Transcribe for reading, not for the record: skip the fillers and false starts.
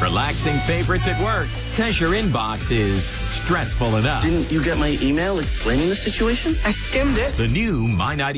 Relaxing favorites at work because your inbox is stressful enough. Didn't you get my email explaining the situation? I skimmed it. The new My 90